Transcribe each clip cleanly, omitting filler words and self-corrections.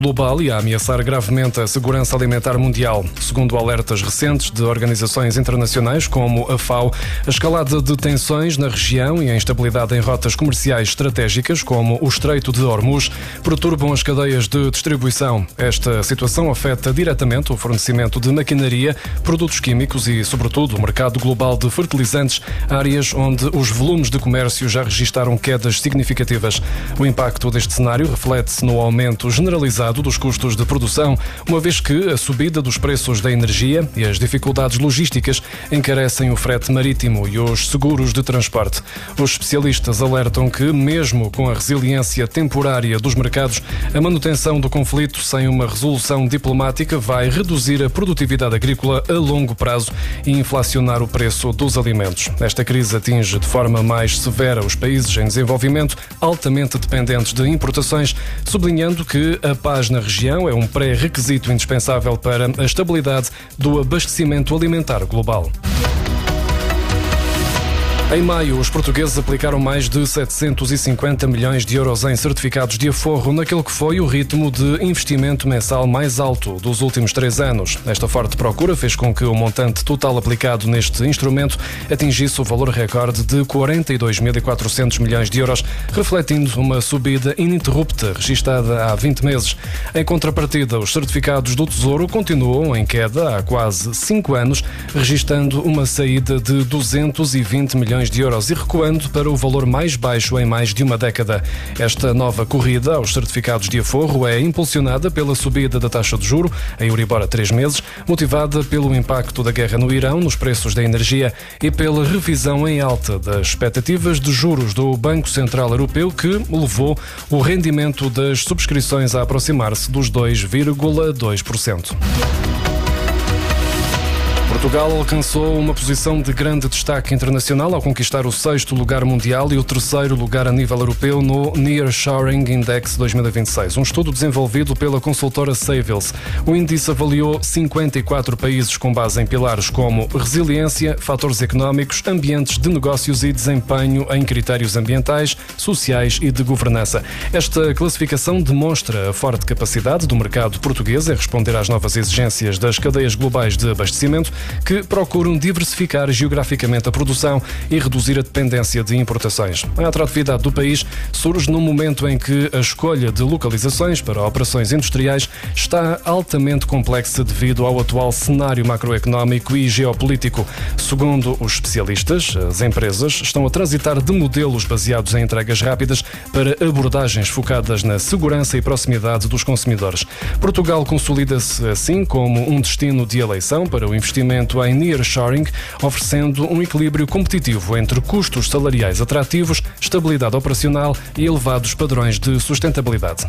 global e a ameaçar gravemente a segurança alimentar mundial. Segundo alertas recentes de organizações internacionais como a FAO, a escalada de tensões na região e a instabilidade em rotas comerciais estratégicas, como o Estreito de Hormuz, perturbam as cadeias de distribuição. Esta situação afeta diretamente o fornecimento de maquinaria, produtos químicos e, sobretudo, o mercado global de fertilizantes, áreas onde os volumes de comércio já registaram quedas significativas. O impacto deste cenário reflete-se no aumento generalizado dos custos de produção, uma vez que a subida dos preços da energia e as dificuldades logísticas encarecem o frete marítimo e os seguros de transporte. Os especialistas alertam que, mesmo com a resiliência temporária dos mercados, a manutenção do conflito sem uma resolução diplomática vai reduzir a produtividade agrícola a longo prazo e inflacionar o preço dos alimentos. Esta crise atinge de forma mais severa os países em desenvolvimento, altamente dependentes de importações, sublinhando que a paz na região é um pré-requisito indispensável para a estabilidade do abastecimento alimentar global. Em maio, os portugueses aplicaram mais de 750 milhões de euros em certificados de aforro, naquele que foi o ritmo de investimento mensal mais alto dos últimos 3 anos. Esta forte procura fez com que o montante total aplicado neste instrumento atingisse o valor recorde de 42.400 milhões de euros, refletindo uma subida ininterrupta registada há 20 meses. Em contrapartida, os certificados do Tesouro continuam em queda há quase 5 anos, registando uma saída de 220 milhões de euros e recuando para o valor mais baixo em mais de uma década. Esta nova corrida aos certificados de aforro é impulsionada pela subida da taxa de juro, a Euribor a 3 meses, motivada pelo impacto da guerra no Irão nos preços da energia e pela revisão em alta das expectativas de juros do Banco Central Europeu, que levou o rendimento das subscrições a aproximar-se dos 2,2%. Portugal alcançou uma posição de grande destaque internacional ao conquistar o 6º lugar mundial e o 3º lugar a nível europeu no Nearshoring Index 2026, um estudo desenvolvido pela consultora Savills. O índice avaliou 54 países com base em pilares como resiliência, fatores económicos, ambientes de negócios e desempenho em critérios ambientais, sociais e de governança. Esta classificação demonstra a forte capacidade do mercado português em responder às novas exigências das cadeias globais de abastecimento, que procuram diversificar geograficamente a produção e reduzir a dependência de importações. A atratividade do país surge num momento em que a escolha de localizações para operações industriais está altamente complexa devido ao atual cenário macroeconómico e geopolítico. Segundo os especialistas, as empresas estão a transitar de modelos baseados em entregas rápidas para abordagens focadas na segurança e proximidade dos consumidores. Portugal consolida-se assim como um destino de eleição para o investimento em nearshoring, oferecendo um equilíbrio competitivo entre custos salariais atrativos, estabilidade operacional e elevados padrões de sustentabilidade.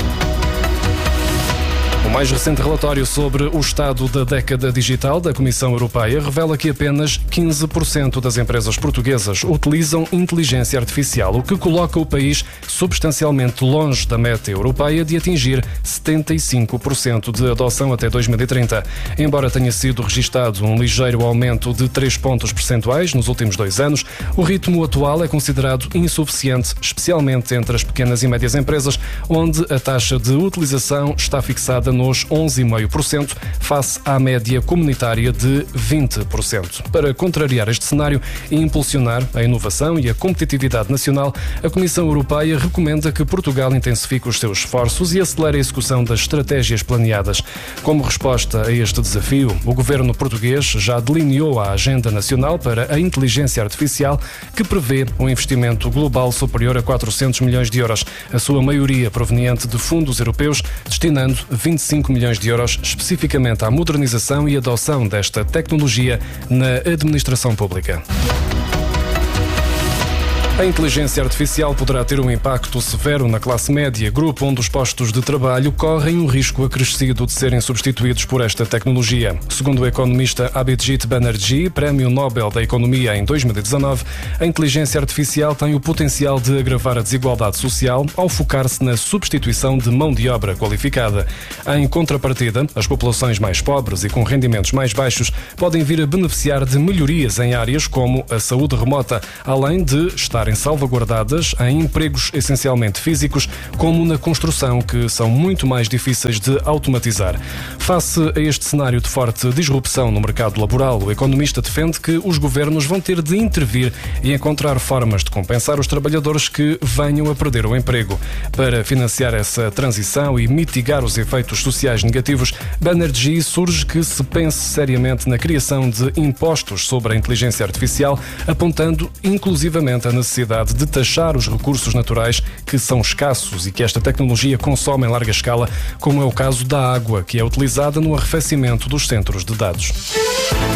O mais recente relatório sobre o estado da década digital da Comissão Europeia revela que apenas 15% das empresas portuguesas utilizam inteligência artificial, o que coloca o país substancialmente longe da meta europeia de atingir 75% de adoção até 2030. Embora tenha sido registado um ligeiro aumento de 3 pontos percentuais nos últimos 2 anos, o ritmo atual é considerado insuficiente, especialmente entre as pequenas e médias empresas, onde a taxa de utilização está fixada nos 11,5%, face à média comunitária de 20%. Para contrariar este cenário e impulsionar a inovação e a competitividade nacional, a Comissão Europeia recomenda que Portugal intensifique os seus esforços e acelere a execução das estratégias planeadas. Como resposta a este desafio, o governo português já delineou a Agenda Nacional para a Inteligência Artificial, que prevê um investimento global superior a 400 milhões de euros, a sua maioria proveniente de fundos europeus, destinando 25 milhões de euros especificamente à modernização e adoção desta tecnologia na administração pública. A inteligência artificial poderá ter um impacto severo na classe média, grupo onde os postos de trabalho correm um risco acrescido de serem substituídos por esta tecnologia. Segundo o economista Abhijit Banerjee, Prémio Nobel da Economia em 2019, a inteligência artificial tem o potencial de agravar a desigualdade social ao focar-se na substituição de mão de obra qualificada. Em contrapartida, as populações mais pobres e com rendimentos mais baixos podem vir a beneficiar de melhorias em áreas como a saúde remota, além de estar estarem salvaguardadas em empregos essencialmente físicos, como na construção, que são muito mais difíceis de automatizar. Face a este cenário de forte disrupção no mercado laboral, o economista defende que os governos vão ter de intervir e encontrar formas de compensar os trabalhadores que venham a perder o emprego. Para financiar essa transição e mitigar os efeitos sociais negativos, Banerjee surge que se pense seriamente na criação de impostos sobre a inteligência artificial, apontando inclusivamente a necessidade de taxar os recursos naturais que são escassos e que esta tecnologia consome em larga escala, como é o caso da água, que é utilizada no arrefecimento dos centros de dados.